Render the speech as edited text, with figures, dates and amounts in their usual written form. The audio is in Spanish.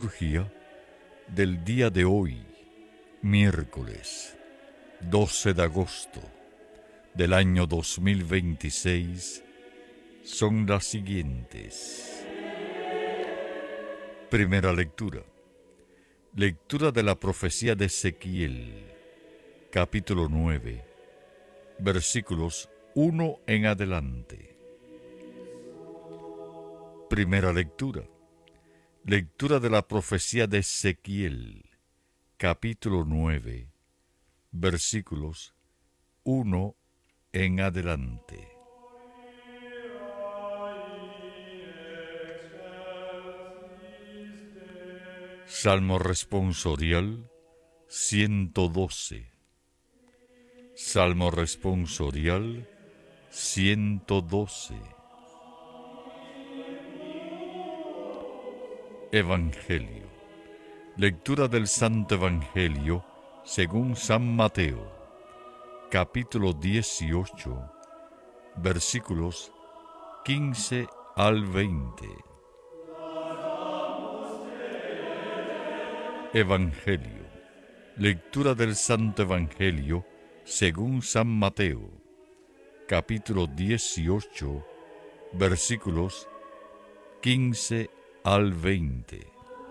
liturgia del día de hoy, miércoles 12 de agosto del año 2026, son las siguientes. Primera lectura. Lectura de la profecía de Ezequiel, capítulo 9, versículos 1 en adelante. Primera lectura. Lectura de la profecía de Ezequiel, capítulo 9, versículos 1 en adelante. Salmo responsorial 112. Salmo responsorial 112. Evangelio. Lectura del Santo Evangelio según San Mateo, capítulo 18, versículos 15 al 20. Evangelio. Lectura del Santo Evangelio según San Mateo, capítulo 18, versículos 15 al 20.